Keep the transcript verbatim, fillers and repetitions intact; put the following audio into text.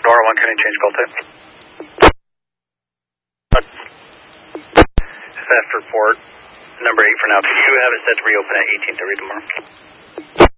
Nora one, can I change call type? Fast report, number eight for now. Could you have it set to reopen at eighteen thirty tomorrow?